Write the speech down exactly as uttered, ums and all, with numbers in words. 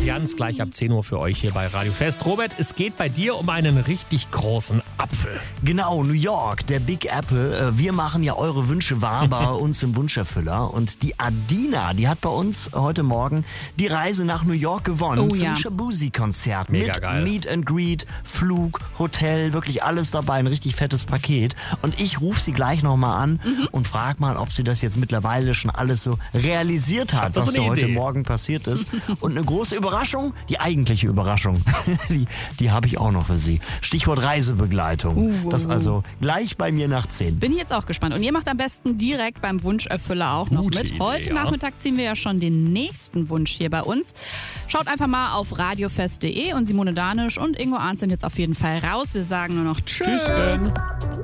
Allianz gleich ab zehn Uhr für euch hier bei Radio Fest. Robert, es geht bei dir um einen richtig großen Apfel. Genau, New York, der Big Apple. Wir machen ja eure Wünsche wahr bei uns im Wunscherfüller. Und die Adina, die hat bei uns heute Morgen die Reise nach New York gewonnen. Oh, zum ja. Shabuzi-Konzert. Mega Mit geil. Meet and Greet, Flug, Hotel, wirklich alles dabei. Ein richtig fettes Paket. Und ich rufe sie gleich nochmal an Mhm. und frage mal, ob sie das jetzt mittlerweile schon alles so realisiert hat, das was so da eine heute Idee? Morgen passiert ist. Und eine große Überraschung, die eigentliche Überraschung, die, die habe ich auch noch für Sie. Stichwort Reisebegleitung. Uh, Das uh, uh. also gleich bei mir nach zehn. Bin ich jetzt auch gespannt. Und ihr macht am besten direkt beim Wunscherfüller auch noch Gute mit. Idee, Heute ja. Nachmittag ziehen wir ja schon den nächsten Wunsch hier bei uns. Schaut einfach mal auf radiofest punkt de und Simone Danisch und Ingo Arndt sind jetzt auf jeden Fall raus. Wir sagen nur noch Tschüss. Tschüss.